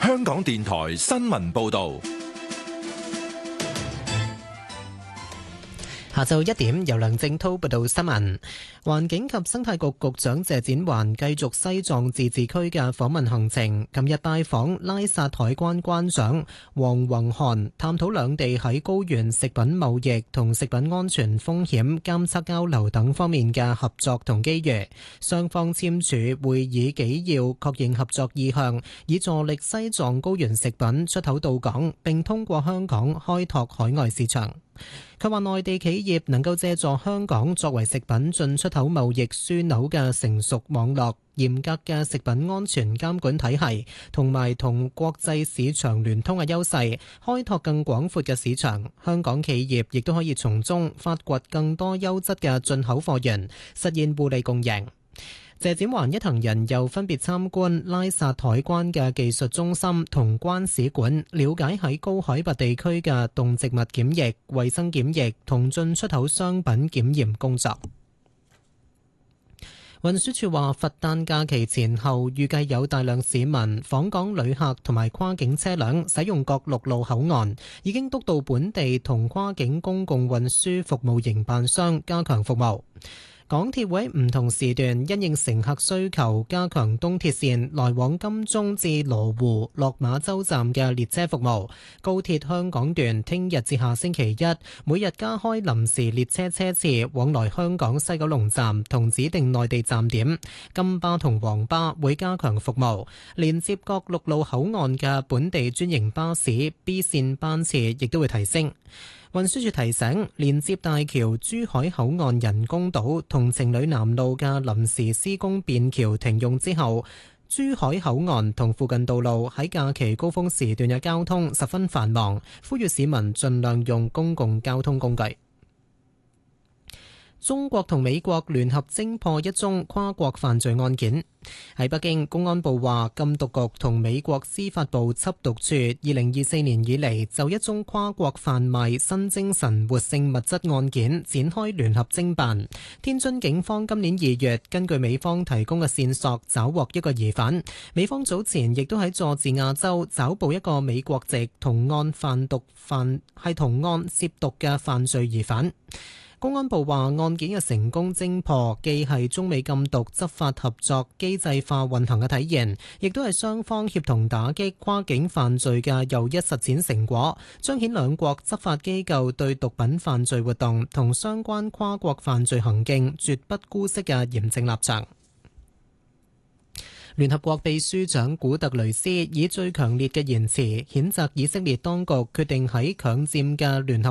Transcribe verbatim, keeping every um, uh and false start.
香港電台新聞報道。 下晝一點，由梁正滔報道新聞。環境及生態局局長謝展寰繼續西藏自治區嘅訪問行程，琴日拜訪拉薩海關關長黃宏漢，探討兩地喺高原食品貿易同食品安全風險監測交流等方面嘅合作同機遇。雙方簽署會議紀要，確認合作意向，以助力西藏高原食品出口到港，並通過香港開拓海外市場。佢話內地企業能夠借助香港作為食品進出口貿易樞紐嘅成熟網絡、嚴格嘅食品安全監管體系，同埋同國際市場聯通嘅優勢，開拓更廣闊嘅市場。香港企業亦都可以從中發掘更多優質嘅進口貨源，實現互利共贏。謝展寰一行人又分別參觀拉薩海關嘅技術中心同關使館，了解喺高海拔地區嘅動植物檢疫、衛生檢疫同進出口商品檢驗工作。運輸署話，佛誕假期前後預計有大量市民、訪港旅客同埋跨境車輛使用各陸路口岸，已經督導本地同跨境公共運輸服務營辦商加強服務。港鐵會喺唔同時段因應乘客需求，加強東鐵線來往金鐘至羅湖、落馬洲站嘅列車服務。高鐵香港段聽日至下星期一，每日加開臨時列車車次往來香港西九龍站同指定內地站點。金巴同黃巴會加強服務，連接各陸路口岸嘅本地專營巴士 B 線班次亦都會提升。運輸署提醒，連接大橋珠海口岸人工島同情侶南路嘅臨時施工便橋停用之後，珠海口岸同附近道路喺假期高峰時段嘅交通十分繁忙，呼籲市民盡量用公共交通工具。中國同美國聯合偵破一宗跨國犯罪案件。喺北京，公安部話，禁毒局同美國司法部緝毒處二零二四年以嚟就一宗跨國販賣新精神活性物質案件展開聯合偵辦。天津警方今年二月根據美方提供嘅線索找獲一個疑犯。美方早前亦都喺佐治亞州找捕一個美國籍同案販毒犯係同案涉毒嘅犯罪疑犯。公安部話，案件嘅成功偵破，既係中美禁毒執法合作機制化運行嘅體現，亦都係雙方協同打擊跨境犯罪嘅又一實踐成果，彰顯兩國執法機構對毒品犯罪活動同相關跨國犯罪行徑絕不姑息嘅嚴正立場。聯合國秘書長古特雷斯以最強烈嘅言辭譴責以色列當局決定喺強佔嘅聯合